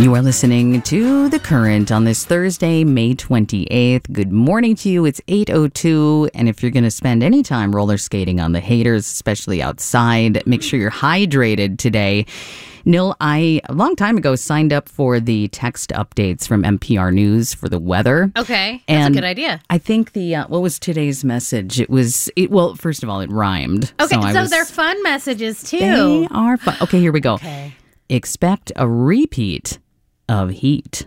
You are listening to The Current on this Thursday, May 28th. Good morning to you. It's 8:02, and if you're going to spend any time roller skating on the haters, especially outside, make sure you're hydrated today. Nil, I, a long time ago, signed up for the text updates from NPR News for the weather. Okay, that's a good idea. I think what was today's message? Well, first of all, it rhymed. Okay, so they're fun messages, too. They are fun. Okay, here we go. Okay. Expect a repeat of heat.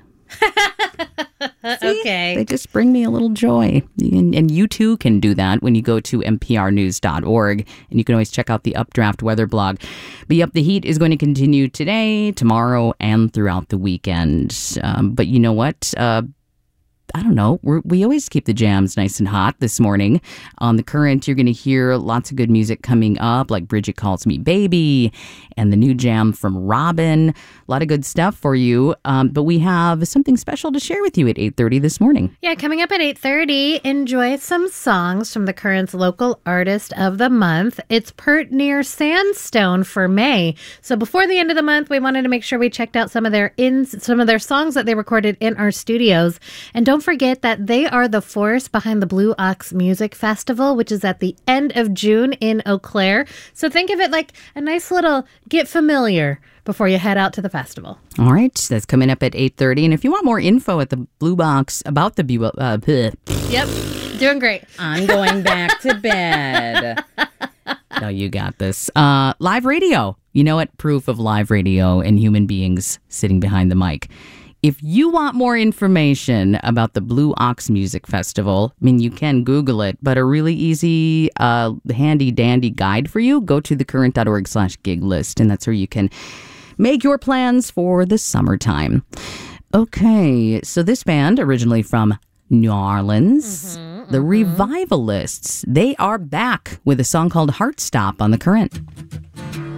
Okay. They just bring me a little joy. And you too can do that when you go to nprnews.org. And you can always check out the Updraft weather blog. But yep, the heat is going to continue today, tomorrow, and throughout the weekend. But you know what? I don't know. We always keep the jams nice and hot this morning. On The Current, you're going to hear lots of good music coming up, like Bridget Calls Me Baby and the new jam from Robin. A lot of good stuff for you. But we have something special to share with you at 8:30 this morning. Yeah, coming up at 8:30, enjoy some songs from The Current's local artist of the month. It's Pert Near Sandstone for May. So before the end of the month, we wanted to make sure we checked out some of their songs that they recorded in our studios. And don't forget that they are the force behind the Blue Ox Music Festival, which is at the end of June in Eau Claire. So think of it like a nice little get familiar before you head out to the festival. All right, that's coming up at 8:30. And if you want more info at the Blue Box about the Yep, doing great. I'm going back to bed. No, you got this. Live radio. You know what? Proof of live radio and human beings sitting behind the mic. If you want more information about the Blue Ox Music Festival, I mean, you can Google it, but a really easy, handy-dandy guide for you, go to thecurrent.org/gig list, and that's where you can make your plans for the summertime. Okay, so this band, originally from New Orleans, the Revivalists, they are back with a song called Heart Stop on The Current.